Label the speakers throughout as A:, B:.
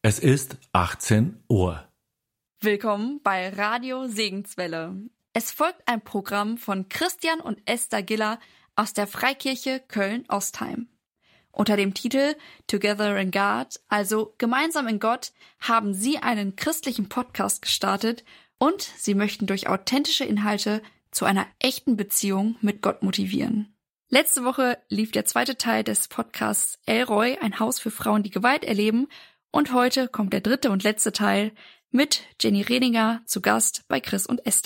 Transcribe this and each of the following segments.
A: Es ist 18 Uhr.
B: Willkommen bei Radio Segenswelle. Es folgt ein Programm von Christian und Esther Giller aus der Freikirche Köln-Ostheim. Unter dem Titel Together in God, also gemeinsam in Gott, haben sie einen christlichen Podcast gestartet und sie möchten durch authentische Inhalte zu einer echten Beziehung mit Gott motivieren. Letzte Woche lief der zweite Teil des Podcasts Elroy, ein Haus für Frauen, die Gewalt erleben, und heute kommt der dritte und letzte Teil mit Jenny Redinger zu Gast bei Chris und Esther.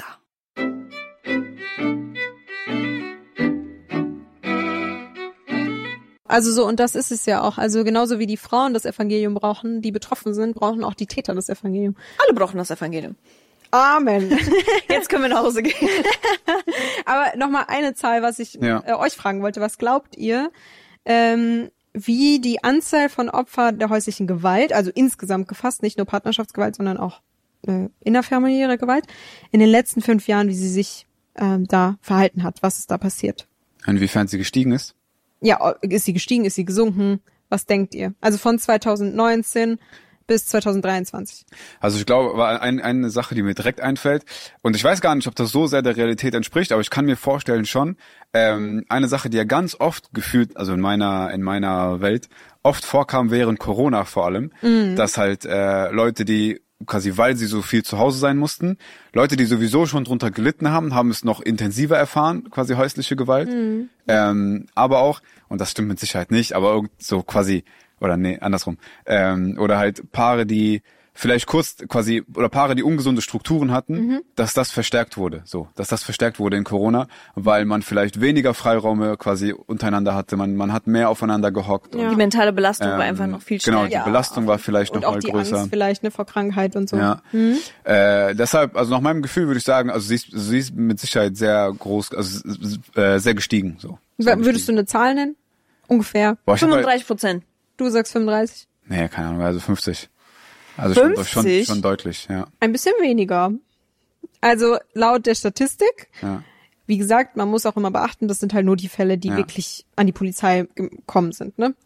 C: Also so, und das ist es ja auch. Also genauso wie die Frauen das Evangelium brauchen, die betroffen sind, brauchen auch die Täter das Evangelium.
D: Alle brauchen das Evangelium.
C: Amen.
D: Jetzt können wir nach Hause gehen.
C: Aber nochmal eine Zahl, was ich euch fragen wollte. Was glaubt ihr, wie die Anzahl von Opfern der häuslichen Gewalt, also insgesamt gefasst, nicht nur Partnerschaftsgewalt, sondern auch innerfamiliäre Gewalt, in den letzten 5 Jahren, wie sie sich da verhalten hat? Was ist da passiert?
E: Inwiefern sie gestiegen ist?
C: Ja, ist sie gestiegen, ist sie gesunken? Was denkt ihr? Also von 2019 bis 2023.
E: Also ich glaube, war eine Sache, die mir direkt einfällt. Und ich weiß gar nicht, ob das so sehr der Realität entspricht, aber ich kann mir vorstellen schon, eine Sache, die ja ganz oft gefühlt, also in meiner Welt, oft vorkam während Corona vor allem, dass halt Leute, die quasi, weil sie so viel zu Hause sein mussten, Leute, die sowieso schon drunter gelitten haben es noch intensiver erfahren, quasi häusliche Gewalt. Aber auch, und das stimmt mit Sicherheit nicht, aber so quasi, oder nee, andersrum, oder halt Paare, die vielleicht oder Paare, die ungesunde Strukturen hatten, dass das verstärkt wurde, in Corona, weil man vielleicht weniger Freiräume quasi untereinander hatte, man hat mehr aufeinander gehockt.
D: Ja. Und die mentale Belastung war einfach noch viel stärker.
E: Genau, die Belastung war vielleicht noch mal größer. Und auch die Angst
C: vielleicht vor Krankheit und so.
E: Ja. Deshalb, also nach meinem Gefühl würde ich sagen, also sie ist mit Sicherheit sehr groß, also sehr gestiegen. So.
C: Würdest du eine Zahl nennen? Ungefähr?
D: 35%.
C: Du sagst 35?
E: Nee, keine Ahnung, also 50. Also
D: 50?
E: schon deutlich, ja.
C: Ein bisschen weniger. Also laut der Statistik, wie gesagt, man muss auch immer beachten, das sind halt nur die Fälle, die wirklich an die Polizei gekommen sind, ne?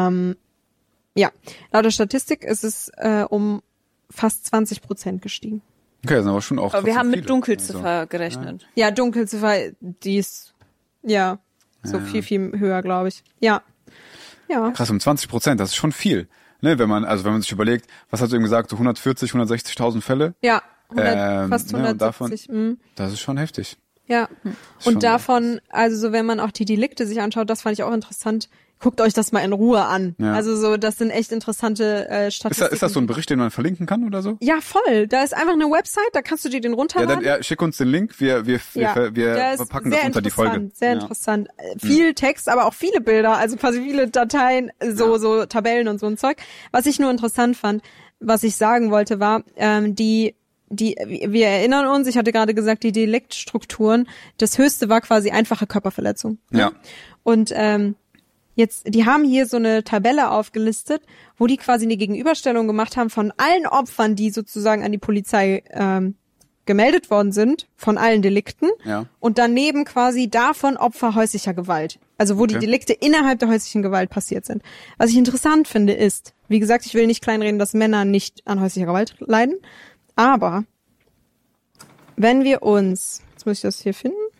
C: Laut der Statistik ist es um fast 20% gestiegen.
E: Okay, das sind aber schon auch.
D: Aber wir haben mit
E: viele.
D: Dunkelziffer gerechnet.
C: Ja, Dunkelziffer, die ist viel, viel höher, glaube ich. Ja.
E: Krass, um 20%, das ist schon viel. Ne, wenn man sich überlegt, was hast du eben gesagt, so 140.000, 160.000 Fälle?
C: Ja, fast 170.
E: Davon, das ist schon heftig.
C: Ja, und davon, also so wenn man auch die Delikte sich anschaut, das fand ich auch interessant. Guckt euch das mal in Ruhe an. Ja. Also so, das sind echt interessante Statistiken.
E: Ist das so ein Bericht, den man verlinken kann oder so?
C: Ja, voll. Da ist einfach eine Website, da kannst du dir den runterladen.
E: Ja, dann schick uns den Link, wir verpacken das unter die Folge.
C: Sehr interessant. Viel Text, aber auch viele Bilder, also quasi viele Dateien, so Tabellen und so ein Zeug. Was ich nur interessant fand, was ich sagen wollte, war, wir erinnern uns, ich hatte gerade gesagt, die Deliktstrukturen, das höchste war quasi einfache Körperverletzung.
E: Ja.
C: Und die haben hier so eine Tabelle aufgelistet, wo die quasi eine Gegenüberstellung gemacht haben von allen Opfern, die sozusagen an die Polizei gemeldet worden sind, von allen Delikten.
E: Ja.
C: Und daneben quasi davon Opfer häuslicher Gewalt. Also wo die Delikte innerhalb der häuslichen Gewalt passiert sind. Was ich interessant finde ist, wie gesagt, ich will nicht kleinreden, dass Männer nicht an häuslicher Gewalt leiden, aber wenn wir uns, jetzt muss ich das hier finden,